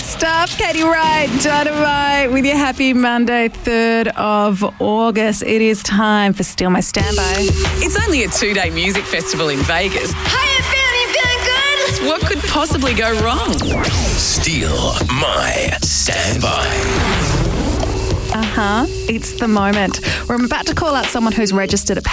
stuff. Katie Wright, Dynamite, with your happy Monday, 3rd of August. It is time for Steal My Standby. It's only a 2-day music festival in Vegas. How you feeling good? What could possibly go wrong? Steal My Standby. It's the moment where I'm about to call out someone who's registered at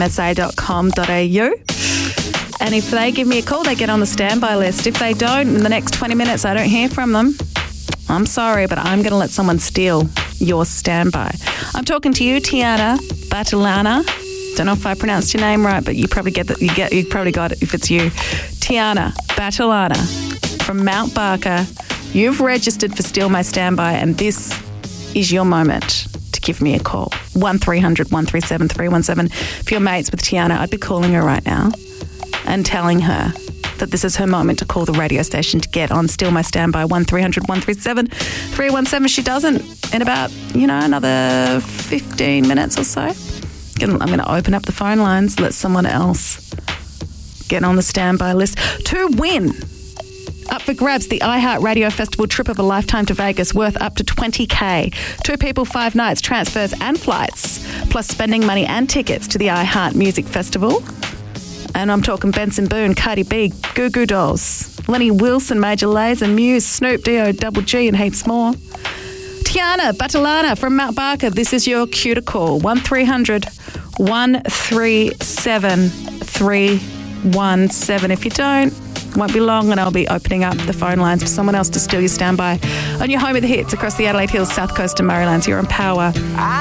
powerfmsa.com.au. And if they give me a call, they get on the standby list. If they don't, in the next 20 minutes, I don't hear from them. I'm sorry, but I'm going to let someone steal your standby. I'm talking to you, Tiana Batalana. Don't know if I pronounced your name right, but you probably get that. You probably got it if it's you. Tiana Batalana from Mount Barker. You've registered for Steal My Standby, and this is your moment to give me a call. 1300 137 317. If you're mates with Tiana, I'd be calling her right now and telling her that this is her moment to call the radio station to get on Steal My Standby. 1300 137 317. She doesn't in about, another 15 minutes or so. I'm going to open up the phone lines, let someone else get on the standby list to win. Up for grabs, the iHeart Radio Festival trip of a lifetime to Vegas worth up to $20,000. 2 people, 5 nights, transfers and flights, plus spending money and tickets to the iHeart Music Festival. And I'm talking Benson Boone, Cardi B, Goo Goo Dolls, Lenny Wilson, Major Lazer, Muse, Snoop, D.O. Double G and heaps more. Tiana Batalana from Mount Barker, this is your cue to call. 1300 137 317. If you don't, won't be long and I'll be opening up the phone lines for someone else to steal your standby on your home of the hits across the Adelaide Hills, South Coast and Murray Lands. You're on Power.